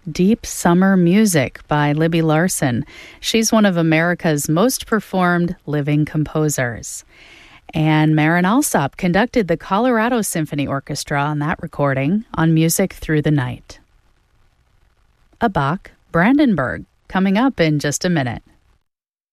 Deep Summer Music by Libby Larsen. She's one of America's most performed living composers. And Marin Alsop conducted the Colorado Symphony Orchestra on that recording on Music Through the Night. A Bach Brandenburg coming up in just a minute.